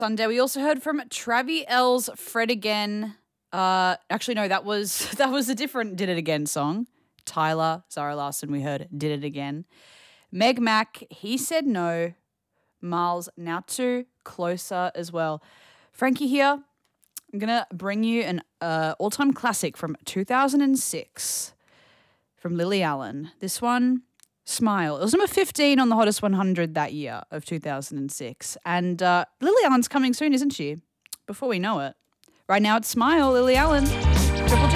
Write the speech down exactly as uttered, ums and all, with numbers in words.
Sunday. We also heard from Travi L's Fred Again. Uh, actually, no, that was that was a different Did It Again song. Tyler, Zara Larson, we heard Did It Again. Meg Mac, He Said No. Miles, Now Too Closer as well. Frankie here. I'm going to bring you an uh, all-time classic from two thousand six from Lily Allen. This one, Smile. It was number fifteen on the Hottest one hundred that year of two thousand six. And uh, Lily Allen's coming soon, isn't she? Before we know it. Right now it's Smile, Lily Allen. Triple